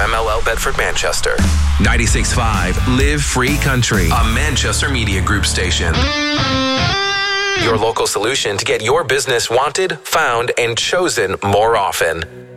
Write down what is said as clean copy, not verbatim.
MLL Bedford Manchester. 96.5 Live Free Country, a Manchester Media Group station. Your local solution to get your business wanted, found, and chosen more often.